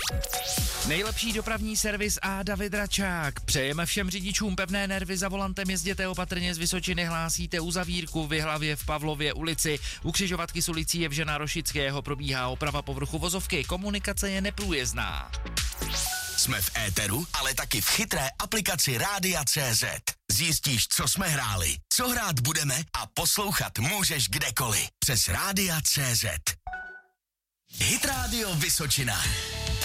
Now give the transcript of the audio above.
Nejlepší dopravní servis a David Račák. Přejeme všem řidičům pevné nervy, za volantem jezděte opatrně, z Vysočiny hlásíte uzavírku v Jihlavě v Pavlově ulici. U křižovatky s ulicí Jevžena Rošického probíhá oprava povrchu vozovky, komunikace je neprůjezdná. Jsme v éteru, ale taky v chytré aplikaci Rádia.cz. Zjistíš, co jsme hráli, co hrát budeme a poslouchat můžeš kdekoliv přes Rádia.cz. Hit Radio Vysočina.